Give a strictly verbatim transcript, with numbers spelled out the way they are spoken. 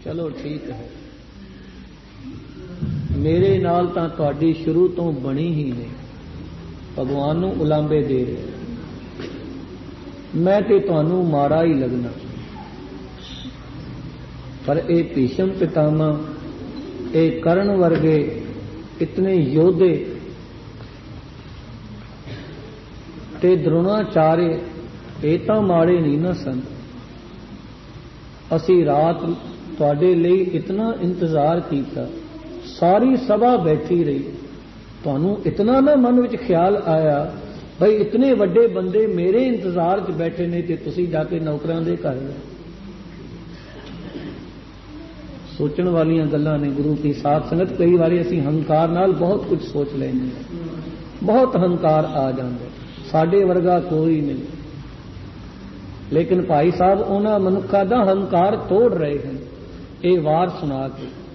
चलो ठीक है, मेरे नाल तां तुहाडी शुरू तो बनी ही नहीं, भगवान नूं उलांबे दे रहे, मैं ते तुहानूं माड़ा ही लगना। पर ए भीष्म पितामह, ए कर्ण वर्गे इतने योधे ते द्रोणाचार्य ये तां माड़े नहीं ना सन। असी रात तुहाडे लई इतना इंतजार किया, सारी सभा बैठी रही, तुहानूं इतना ना मन विच ख्याल आया भाई इतने वड्डे बंदे मेरे इंतजार च बैठे ने ते तुसीं जाके नौकरां दे घर गए। सोचण वालियां गल्लां ने गुरु की साध संगत। कई बारी असीं हंकार नाल बहुत कुछ सोच लैंदे, बहुत हंकार आ जांदा, साडे वर्गा कोई नहीं। लेकिन भाई साहब उन्हां मनुक्खां दा हंकार तोड़ रहे हैं ये वार सुना के।